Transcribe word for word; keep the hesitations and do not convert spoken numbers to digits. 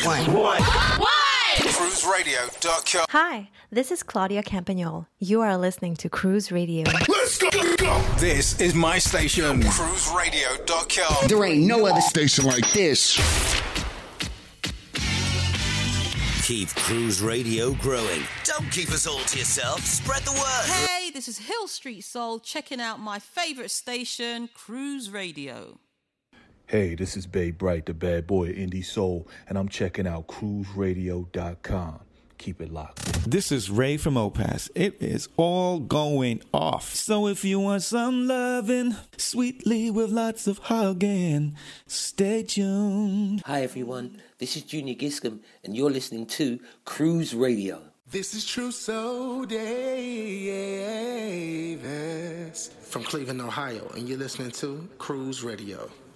One. One. cruise radio dot com. Hi, this is Claudia Campagnol. You are listening to Cruise Radio. Let's go, let's go. This is my station, cruise radio dot com. There ain't no other station like this. Keep Cruise Radio growing. Don't keep us all to yourself. Spread the word. Hey, this is Hill Street Soul checking out my favorite station, Cruise Radio. Hey, this is Babe Bright, the bad boy of Indie Soul, and I'm checking out cruise radio dot com. Keep it locked. This is Ray from Opaz. It is all going off. So if you want some loving, sweetly with lots of hugging, stay tuned. Hi everyone, this is Junior Giscombe, and you're listening to Cruise Radio. This is True Soul Davis from Cleveland, Ohio, and you're listening to Cruise Radio.